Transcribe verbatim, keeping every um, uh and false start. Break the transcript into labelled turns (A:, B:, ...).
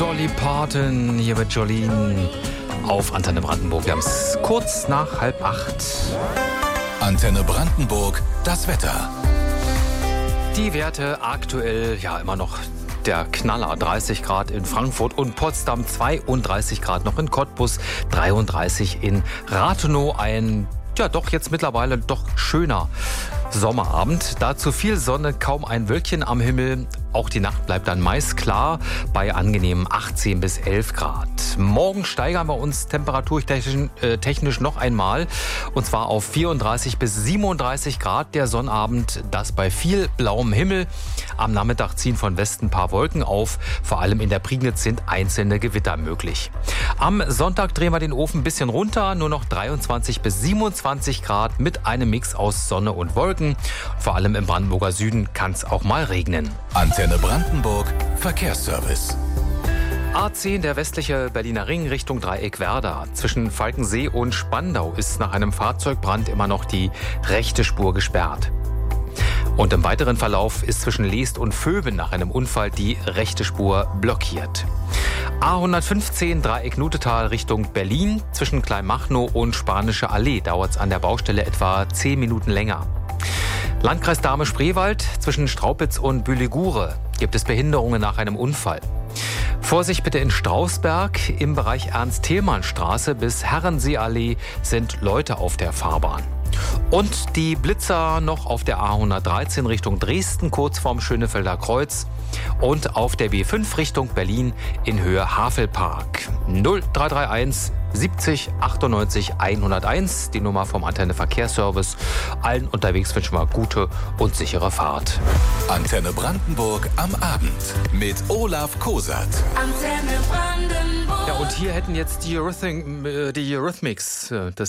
A: Dolly Parton hier mit Jolene auf Antenne Brandenburg. Wir haben es kurz nach halb acht.
B: Antenne Brandenburg, das Wetter.
A: Die Werte aktuell ja immer noch der Knaller. dreißig Grad in Frankfurt und Potsdam, zweiunddreißig Grad noch in Cottbus, dreiunddreißig in Rathenow. Ein ja doch jetzt mittlerweile doch schöner Sommerabend. Dazu viel Sonne, kaum ein Wölkchen am Himmel. Auch die Nacht bleibt dann meist klar bei angenehmen achtzehn bis elf Grad. Morgen steigern wir uns temperaturtechnisch äh, technisch noch einmal. Und zwar auf vierunddreißig bis siebenunddreißig Grad. Der Sonnabend, das bei viel blauem Himmel. Am Nachmittag ziehen von Westen ein paar Wolken auf. Vor allem in der Prignitz sind einzelne Gewitter möglich. Am Sonntag drehen wir den Ofen ein bisschen runter. Nur noch dreiundzwanzig bis siebenundzwanzig Grad mit einem Mix aus Sonne und Wolken. Vor allem im Brandenburger Süden kann es auch mal regnen.
B: Antenne Brandenburg, Verkehrsservice.
A: A zehn, der westliche Berliner Ring Richtung Dreieckwerder. Zwischen Falkensee und Spandau ist nach einem Fahrzeugbrand immer noch die rechte Spur gesperrt. Und im weiteren Verlauf ist zwischen Leest und Vöben nach einem Unfall die rechte Spur blockiert. A hundertfünfzehn, Dreieck Nutetal Richtung Berlin. Zwischen Kleinmachnow und Spanische Allee dauert es an der Baustelle etwa zehn Minuten länger. Landkreis Dahme-Spreewald, zwischen Straupitz und Bühlegure gibt es Behinderungen nach einem Unfall. Vorsicht bitte in Strausberg. Im Bereich Ernst-Thälmann-Straße bis Herrenseeallee sind Leute auf der Fahrbahn. Und die Blitzer noch auf der A hundertdreizehn Richtung Dresden, kurz vorm Schönefelder Kreuz. Und auf der B fünf Richtung Berlin in Höhe Havelpark. null drei drei eins siebzig achtundneunzig hunderteins, die Nummer vom Antenne Verkehrsservice. Allen unterwegs wünschen wir gute und sichere Fahrt.
B: Antenne Brandenburg am Abend mit Olaf Kosat.
C: Antenne Brandenburg.
A: Ja, und hier hätten jetzt die, Eurythmi- äh, die Eurythmics, äh, das